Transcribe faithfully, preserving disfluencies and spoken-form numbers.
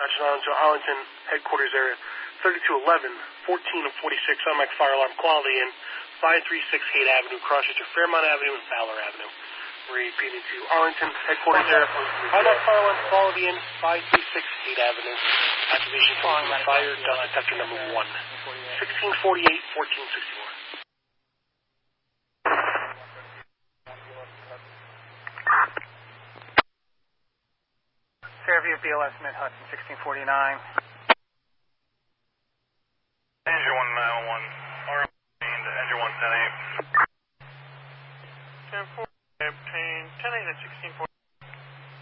on to Arlington headquarters area, thirty-two eleven, fourteen and forty-six, automatic fire alarm quality in five three six Haight Avenue, crosses to Fairmont Avenue and Fowler Avenue. Repeating to Arlington headquarters area, automatic fire alarm quality in five three six Haight Avenue. Activation from fire dust detector number one, sixteen forty-eight, fourteen sixty-four. Fairview, B L S, Mid-Hudson, sixteen forty-nine. Engine one nine one one, R M to engine one ten eight. ten four, obtain ten eight at sixteen forty.